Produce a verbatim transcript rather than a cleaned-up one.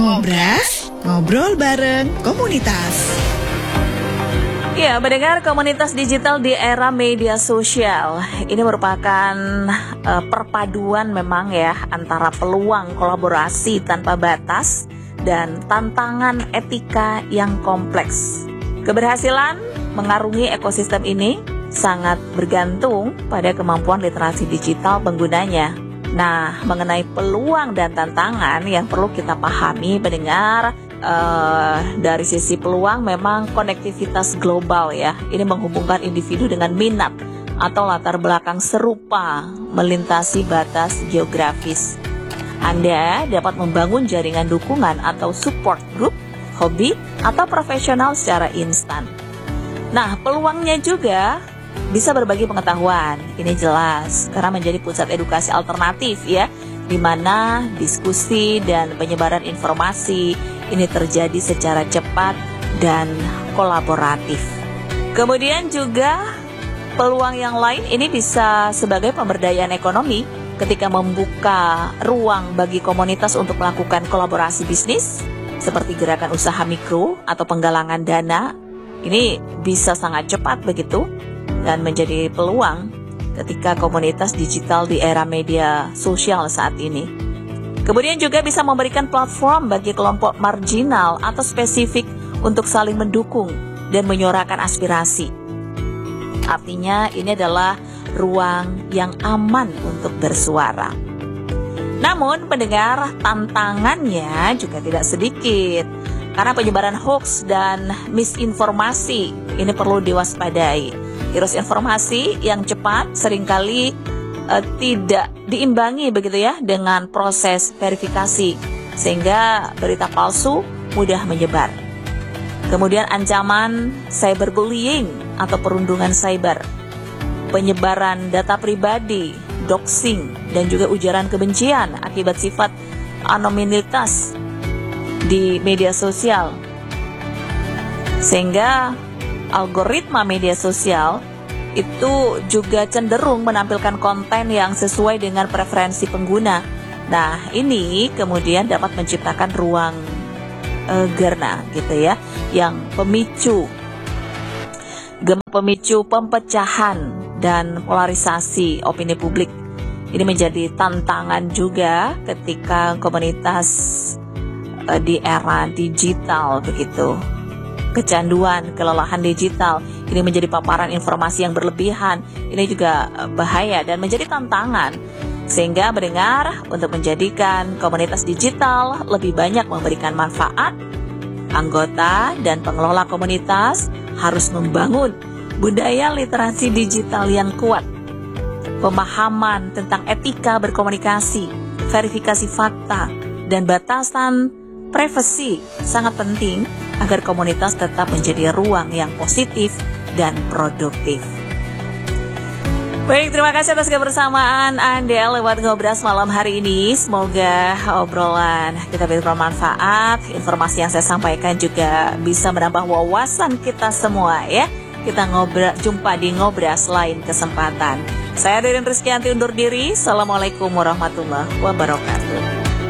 Ngobras, ngobrol bareng komunitas. Ya, mendengar komunitas digital di era media sosial. Ini merupakan uh, perpaduan memang ya antara peluang kolaborasi tanpa batas dan tantangan etika yang kompleks. Keberhasilan mengarungi ekosistem ini sangat bergantung pada kemampuan literasi digital penggunanya. Nah, mengenai peluang dan tantangan yang perlu kita pahami mendengar uh, dari sisi peluang memang konektivitas global ya. Ini menghubungkan individu dengan minat atau latar belakang serupa melintasi batas geografis. Anda dapat membangun jaringan dukungan atau support group, hobi, atau profesional secara instan. Nah, peluangnya juga bisa berbagi pengetahuan, ini jelas, karena menjadi pusat edukasi alternatif ya, di mana diskusi dan penyebaran informasi ini terjadi secara cepat dan kolaboratif. Kemudian juga peluang yang lain ini bisa sebagai pemberdayaan ekonomi ketika membuka ruang bagi komunitas untuk melakukan kolaborasi bisnis, seperti gerakan usaha mikro atau penggalangan dana. Ini bisa sangat cepat begitu dan menjadi peluang ketika komunitas digital di era media sosial saat ini. Kemudian juga bisa memberikan platform bagi kelompok marginal atau spesifik untuk saling mendukung dan menyuarakan aspirasi. Artinya ini adalah ruang yang aman untuk bersuara. Namun pendengar, tantangannya juga tidak sedikit, karena penyebaran hoax dan misinformasi ini perlu diwaspadai. Virus informasi yang cepat seringkali uh, tidak diimbangi begitu ya dengan proses verifikasi, sehingga berita palsu mudah menyebar. Kemudian ancaman cyberbullying atau perundungan cyber, penyebaran data pribadi, doxing, dan juga ujaran kebencian akibat sifat anonimitas di media sosial, sehingga algoritma media sosial itu juga cenderung menampilkan konten yang sesuai dengan preferensi pengguna. Nah, ini kemudian dapat menciptakan ruang e, gerna gitu ya, yang pemicu gem pemicu perpecahan dan polarisasi opini publik. Ini menjadi tantangan juga ketika komunitas e, di era digital begitu. Kecanduan, kelelahan digital, ini menjadi paparan informasi yang berlebihan, ini juga bahaya dan menjadi tantangan, sehingga mendengar untuk menjadikan komunitas digital lebih banyak memberikan manfaat. Anggota dan pengelola komunitas harus membangun budaya literasi digital yang kuat, pemahaman tentang etika berkomunikasi, verifikasi fakta, dan batasan privasi sangat penting agar komunitas tetap menjadi ruang yang positif dan produktif. Baik, terima kasih atas kebersamaan Anda lewat Ngobras malam hari ini. Semoga obrolan kita bermanfaat. Informasi yang saya sampaikan juga bisa menambah wawasan kita semua ya. Kita ngobrol, jumpa di Ngobras lain kesempatan. Saya Ririn Rizkyanti undur diri. Assalamualaikum warahmatullahi wabarakatuh.